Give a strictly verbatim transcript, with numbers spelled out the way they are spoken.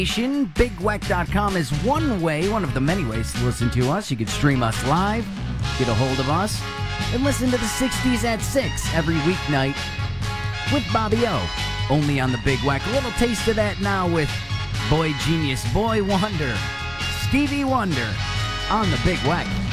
big weck dot com is one way, one of the many ways to listen to us. You can stream us live, get a hold of us, and listen to the sixties at six every weeknight with Bobby O. Only on the Big Weck. A little taste of that now with Boy Genius, Boy Wonder, Stevie Wonder on the Big Weck.